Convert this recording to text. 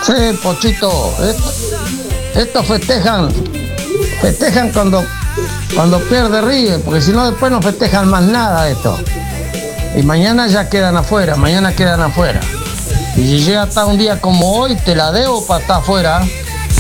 Sí, Pochito, estos festejan cuando pierde River, porque si no después no festejan más nada esto. Y mañana ya quedan afuera, mañana quedan afuera. Y si llega hasta un día como hoy, te la debo para estar afuera.